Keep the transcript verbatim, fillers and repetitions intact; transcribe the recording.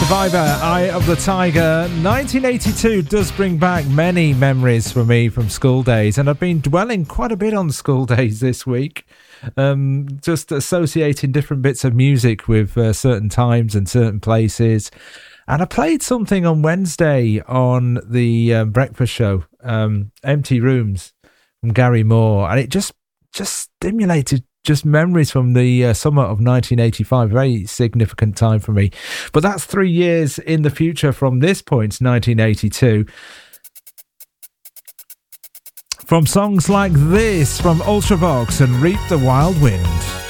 Survivor, Eye of the Tiger. nineteen eighty-two does bring back many memories for me from school days, and I've been dwelling quite a bit on school days this week, um, just associating different bits of music with uh, certain times and certain places. And I played something on Wednesday on the um, breakfast show, um, Empty Rooms from Gary Moore, and it just just stimulated just memories from the uh, summer of nineteen eighty-five. Very significant time for me. But that's three years in the future from this point, nineteen eighty-two. From songs like this from Ultravox and Reap the Wild Wind.